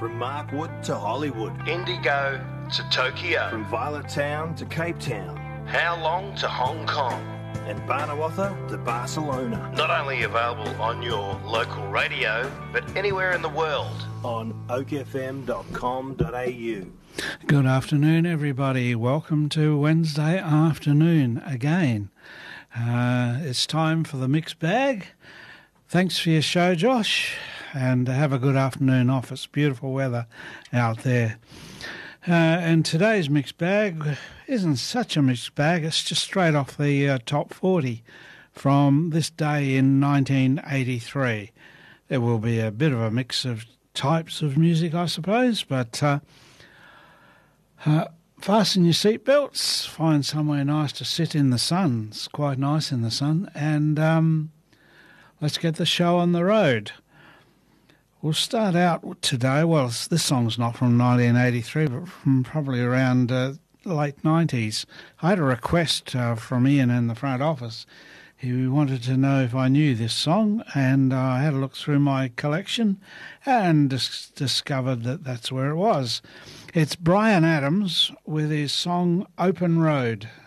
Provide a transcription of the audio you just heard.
From Markwood to Hollywood. Indigo to Tokyo. From Violet Town to Cape Town. How Long to Hong Kong. And Barnawartha to Barcelona. Not only available on your local radio, but anywhere in the world. On oakfm.com.au. Good afternoon, everybody. Welcome to Wednesday afternoon again. It's time for the mixed bag. Thanks for your show, Josh, and have a good afternoon off. It's beautiful weather out there. And today's mixed bag isn't such a mixed bag. It's just straight off the top 40 from this day in 1983. There will be a bit of a mix of types of music, I suppose, but fasten your seatbelts, find somewhere nice to sit in the sun. It's quite nice in the sun, and let's get the show on the road. We'll start out today, well, this song's not from 1983, but from probably around late 90s. I had a request from Ian in the front office. He wanted to know if I knew this song, and I had a look through my collection and discovered that that's where it was. It's Bryan Adams with his song Open Road.